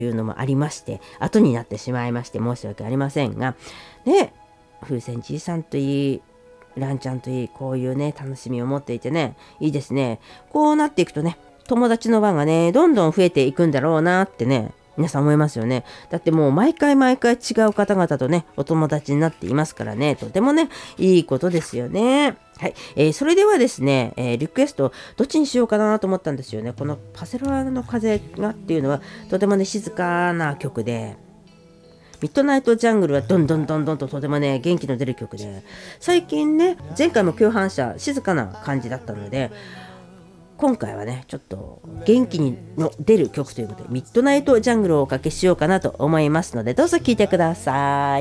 いうのもありまして、後になってしまいまして申し訳ありませんが、ね、風船じいさんといい、ランちゃんといい、こういうね、楽しみを持っていてね、いいですね。こうなっていくとね、友達の輪がね、どんどん増えていくんだろうなってね、皆さん思いますよね。だってもう毎回毎回違う方々とね、お友達になっていますからね、とてもね、いいことですよね。はい、それではですね、リクエストどっちにしようかなと思ったんですよね。このパセロアの風がっていうのはとてもね静かな曲で、ミッドナイトジャングルはどんどんどんどんととてもね元気の出る曲で、最近ね前回も共犯者静かな感じだったので、今回はねちょっと元気の出る曲ということでミッドナイトジャングルをおかけしようかなと思いますので、どうぞ聴いてください。